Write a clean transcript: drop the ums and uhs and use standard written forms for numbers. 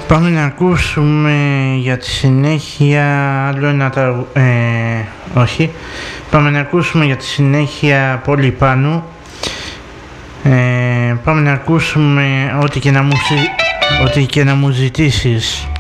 Πάμε να ακούσουμε για τη συνέχεια άλλο ένα όχι. Πάμε να ακούσουμε για τη συνέχεια Πόλη Πάνου. Πάμε να ακούσουμε ό,τι και να μου ζητήσεις.